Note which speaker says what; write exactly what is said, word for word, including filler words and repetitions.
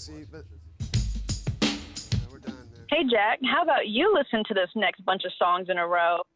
Speaker 1: See, but no, we're done there.
Speaker 2: Hey, Jack, how about you listen to this next bunch of songs in a row?